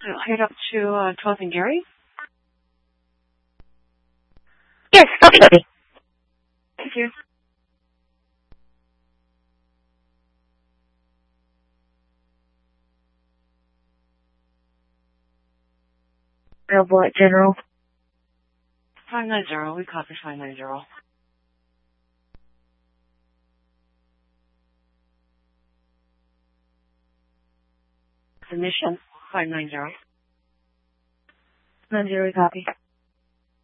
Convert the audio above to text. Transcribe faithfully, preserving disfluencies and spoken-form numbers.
I'll head up to uh, twelfth and Gary. Yes, copy, copy. Thank you. Railblock General. five nine zero, we copy five nine zero. Submission, five nine zero. nine zero, copy.